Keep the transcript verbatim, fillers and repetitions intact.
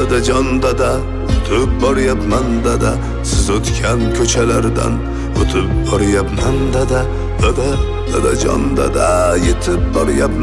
dadajon dada, o'tib boryapman dada, siz o'tgan ko'chalardan o'tib boryapman dada, dada, dadajon dada, yetib boryapman